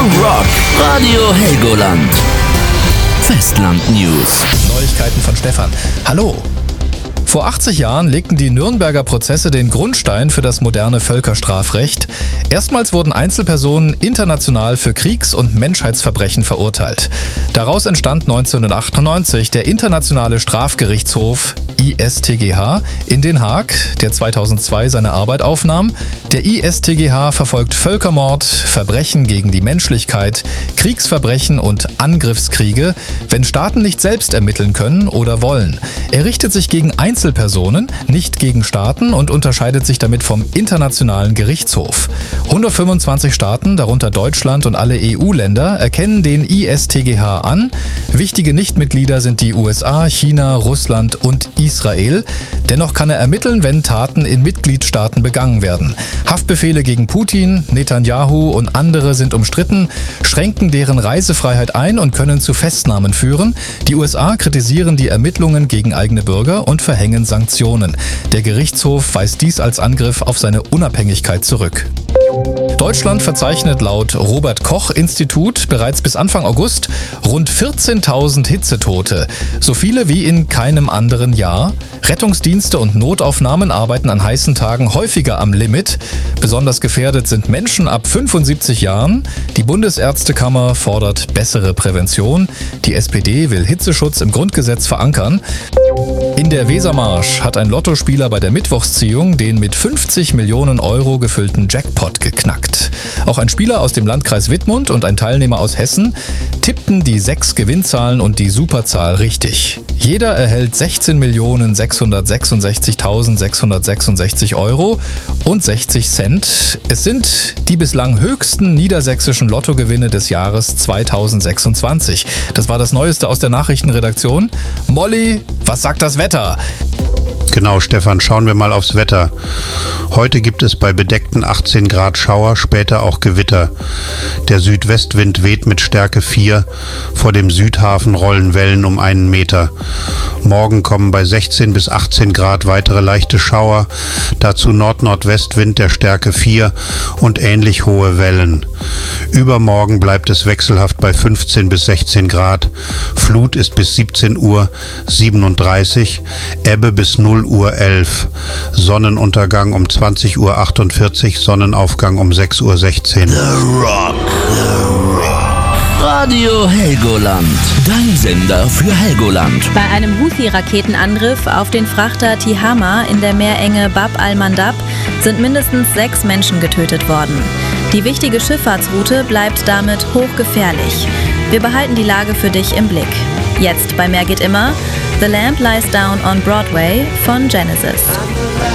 Rock Radio Helgoland. Festland News. Neuigkeiten von Stefan. Hallo. Vor 80 Jahren legten die Nürnberger Prozesse den Grundstein für das moderne Völkerstrafrecht. Erstmals wurden Einzelpersonen international für Kriegs- und Menschheitsverbrechen verurteilt. Daraus entstand 1998 der Internationale Strafgerichtshof ISTGH in Den Haag, der 2002 seine Arbeit aufnahm. Der ISTGH verfolgt Völkermord, Verbrechen gegen die Menschlichkeit, Kriegsverbrechen und Angriffskriege, wenn Staaten nicht selbst ermitteln können oder wollen. Er richtet sich gegen Einzelpersonen, nicht gegen Staaten und unterscheidet sich damit vom Internationalen Gerichtshof. 125 Staaten, darunter Deutschland und alle EU-Länder, erkennen den ISTGH an. Wichtige Nichtmitglieder sind die USA, China, Russland und Israel. Dennoch kann er ermitteln, wenn Taten in Mitgliedstaaten begangen werden. Haftbefehle gegen Putin, Netanyahu und andere sind umstritten, schränken deren Reisefreiheit ein und können zu Festnahmen führen. Die USA kritisieren die Ermittlungen gegen eigene Bürger und verhängen Sanktionen. Der Gerichtshof weist dies als Angriff auf seine Unabhängigkeit zurück. Deutschland verzeichnet laut Robert-Koch-Institut bereits bis Anfang August rund 14.000 Hitzetote, so viele wie in keinem anderen Jahr. Rettungsdienste und Notaufnahmen arbeiten an heißen Tagen häufiger am Limit. Besonders gefährdet sind Menschen ab 75 Jahren. Die Bundesärztekammer fordert bessere Prävention. Die SPD will Hitzeschutz im Grundgesetz verankern. In der Wesermarsch hat ein Lottospieler bei der Mittwochsziehung den mit 50 Millionen Euro gefüllten Jackpot geknackt. Auch ein Spieler aus dem Landkreis Wittmund und ein Teilnehmer aus Hessen tippten die 6 Gewinnzahlen und die Superzahl richtig. Jeder erhält 16.666.666 Euro und 60 Cent. Es sind die bislang höchsten niedersächsischen Lottogewinne des Jahres 2026. Das war das Neueste aus der Nachrichtenredaktion. Molly, was sagt das Wetter? Genau, Stefan, schauen wir mal aufs Wetter. Heute gibt es bei bedeckten 18 Grad Schauer, später auch Gewitter. Der Südwestwind weht mit Stärke 4. Vor dem Südhafen rollen Wellen um 1 Meter. Morgen kommen bei 16 bis 18 Grad weitere leichte Schauer, dazu Nord-Nordwestwind der Stärke 4 und ähnlich hohe Wellen. Übermorgen bleibt es wechselhaft bei 15 bis 16 Grad. Flut ist bis 17 Uhr 37, Ebbe bis 0 Uhr 11. Sonnenuntergang um 20 Uhr 48, Sonnenaufgang um 6 Uhr 16. The Rock. Radio Helgoland. Dein Sender für Helgoland. Bei einem Houthi-Raketenangriff auf den Frachter Tihama in der Meerenge Bab al-Mandab sind mindestens 6 Menschen getötet worden. Die wichtige Schifffahrtsroute bleibt damit hochgefährlich. Wir behalten die Lage für dich im Blick. Jetzt bei Mehr geht immer: The Lamb Lies Down on Broadway von Genesis.